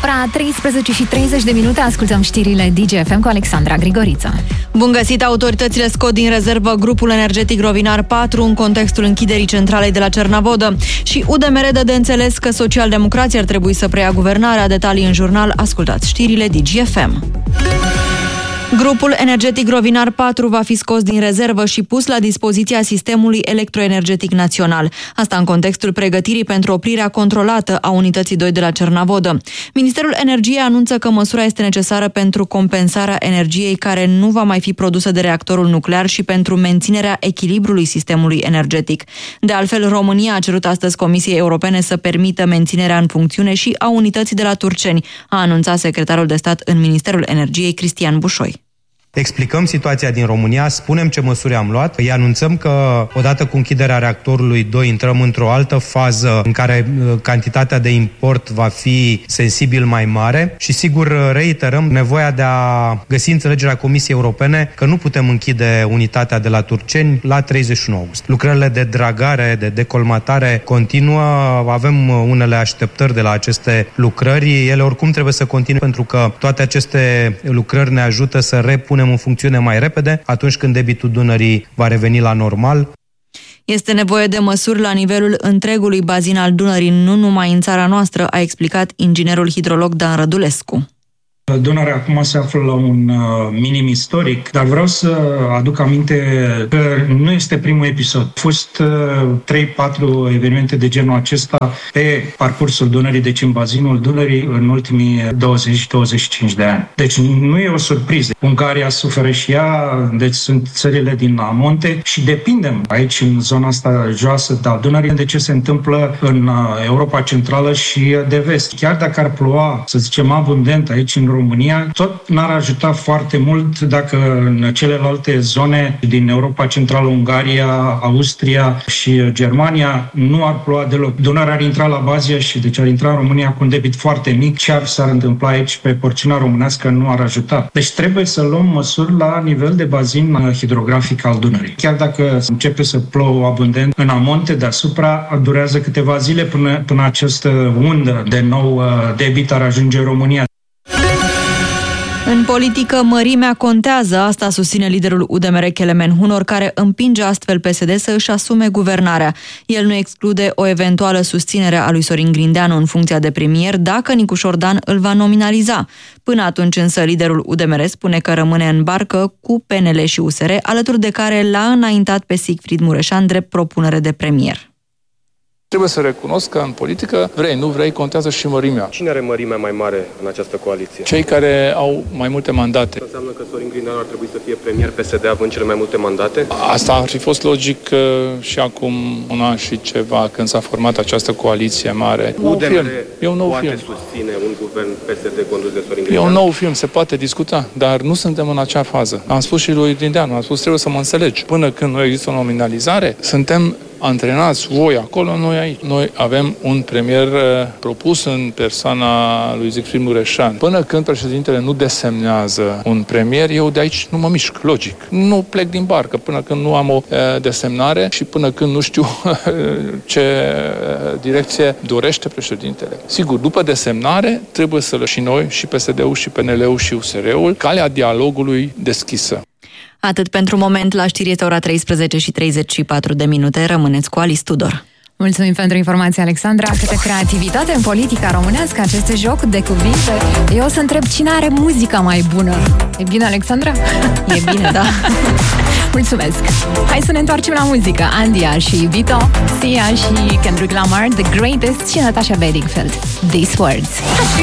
Ora 13:30, ascultăm știrile DGFM cu Alexandra Grigoriță. Bun găsit! Autoritățile scot din rezervă grupul energetic Rovinar 4 în contextul închiderii centralei de la Cernavodă. Și UDMR dă de înțeles că socialdemocrații ar trebui să preia guvernarea. Detalii în jurnal. Ascultați știrile DGFM. Grupul energetic Rovinar 4 va fi scos din rezervă și pus la dispoziția sistemului electroenergetic național. Asta în contextul pregătirii pentru oprirea controlată a unității 2 de la Cernavodă. Ministerul Energiei anunță că măsura este necesară pentru compensarea energiei care nu va mai fi produsă de reactorul nuclear și pentru menținerea echilibrului sistemului energetic. De altfel, România a cerut astăzi Comisiei Europene să permită menținerea în funcțiune și a unității de la Turceni, a anunțat secretarul de stat în Ministerul Energiei, Cristian Bușoi. Explicăm situația din România, spunem ce măsuri am luat, îi anunțăm că odată cu închiderea reactorului 2 intrăm într-o altă fază în care cantitatea de import va fi sensibil mai mare și sigur reiterăm nevoia de a găsi înțelegerea Comisiei Europene că nu putem închide unitatea de la Turceni la 31 august. Lucrările de dragare, de decolmatare continuă, avem unele așteptări de la aceste lucrări, ele oricum trebuie să continue pentru că toate aceste lucrări ne ajută să repunem în funcțiune mai repede, atunci când debitul Dunării va reveni la normal. Este nevoie de măsuri la nivelul întregului bazin al Dunării, nu numai în țara noastră, a explicat inginerul hidrolog Dan Rădulescu. Dunărea acum se află la un minim istoric, dar vreau să aduc aminte că nu este primul episod. Au fost 3-4 evenimente de genul acesta pe parcursul Dunării, deci în bazinul Dunării, în ultimii 20-25 de ani. Deci nu e o surpriză. Ungaria suferă și ea, deci sunt țările din amonte și depindem aici, în zona asta joasă a Dunării, de ce se întâmplă în Europa Centrală și de Vest. Chiar dacă ar ploua, să zicem, abundent aici în România, tot n-ar ajuta foarte mult dacă în celelalte zone din Europa Centrală, Ungaria, Austria și Germania nu ar ploua deloc. Dunărea ar intra la Bazia și deci ar intra în România cu un debit foarte mic. Ce s-ar întâmpla aici pe porțiunea românească nu ar ajuta. Deci trebuie să luăm măsuri la nivel de bazin hidrografic al Dunării. Chiar dacă începe să plouă abundent în amonte deasupra, durează câteva zile până această undă de nou debit ar ajunge în România. În politică, mărimea contează, asta susține liderul UDMR Kelemen Hunor, care împinge astfel PSD să își asume guvernarea. El nu exclude o eventuală susținere a lui Sorin Grindeanu în funcția de premier dacă Nicu Șordan îl va nominaliza. Până atunci însă liderul UDMR spune că rămâne în barcă cu PNL și USR, alături de care l-a înaintat pe Sigfrid Mureșan drept propunere de premier. Trebuie să recunosc că în politică, vrei, nu vrei, contează și mărimea. Cine are mărimea mai mare în această coaliție? Cei care au mai multe mandate. Înseamnă că Sorin Grindeanu ar trebui să fie premier PSD având cele mai multe mandate? Asta ar fi fost logic și acum un an și ceva, când s-a format această coaliție mare. UDMR poate susține un guvern PSD condus de Sorin E Grindeanu? un nou film, se poate discuta, dar nu suntem în acea fază. Am spus și lui Grindeanu, am spus trebuie să mă înțelegi. Până când nu există o nominalizare, suntem antrenați voi acolo, noi aici. Noi avem un premier propus în persoana lui Sigfrid Mureșan. Până când președintele nu desemnează un premier, eu de aici nu mă mișc, logic. Nu plec din barcă până când nu am o desemnare și până când nu știu ce direcție dorește președintele. Sigur, după desemnare trebuie să și noi, și PSD-ul, și PNL-ul, și USR-ul, calea dialogului deschisă. Atât pentru moment, la știri este ora 13:34. Rămâneți cu Alice Tudor. Mulțumim pentru informație, Alexandra. Câtă creativitate în politica românească, acest joc de cuvinte. Eu o să întreb cine are muzica mai bună. E bine, Alexandra? E bine, da. Mulțumesc. Hai să ne întoarcem la muzică. Andia și Vito, Sia și Kendrick Lamar, The Greatest și Natasha Bedingfield. These Words.